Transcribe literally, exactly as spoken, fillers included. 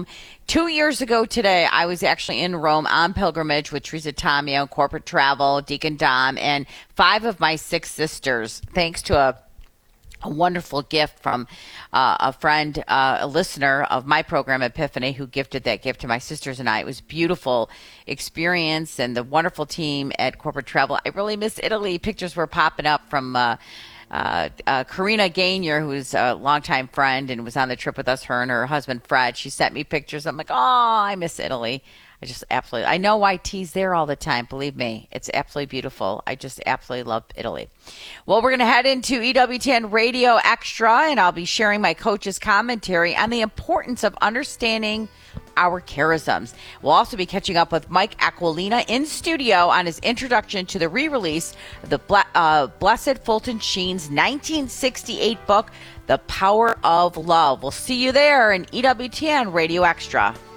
Rome. Two years ago today, I was actually in Rome on pilgrimage with Teresa Tomeo, Corporate Travel, Deacon Dom, and five of my six sisters, thanks to a a wonderful gift from uh, a friend, uh, a listener of my program, Epiphany, who gifted that gift to my sisters and I. It was a beautiful experience, and the wonderful team at Corporate Travel. I really miss Italy. Pictures were popping up from uh, uh, uh, Karina Gainier, who's a longtime friend and was on the trip with us, her and her husband, Fred. She sent me pictures. I'm like, oh, I miss Italy. I just absolutely, I know Y T's there all the time. Believe me, it's absolutely beautiful. I just absolutely love Italy. Well, we're going to head into E W T N Radio Extra, and I'll be sharing my coach's commentary on the importance of understanding our charisms. We'll also be catching up with Mike Aquilina in studio on his introduction to the re-release of the Ble- uh, Blessed Fulton Sheen's nineteen sixty-eight book, The Power of Love. We'll see you there in E W T N Radio Extra.